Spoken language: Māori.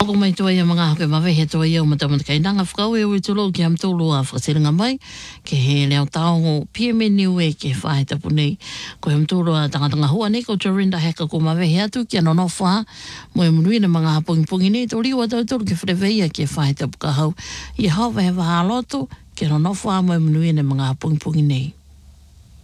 Ko mai toa ia mga hake mawe he toa ia o matamata kai nanga whakau e ui tulo ki am tolu a whakasiringa mai ke he leo taongo PMN niue ke whahe tapu nei ko he mtulu a tangatanga hua nei ko Jorinda heka ko mawe he atu ki anono wha mo e munui na mga hapungi nei to liwa tau tolu ke whareweia ke whahe tapu ka hau i hau wahe waha loto ke anono wha mo e munui na mga hapungi nei.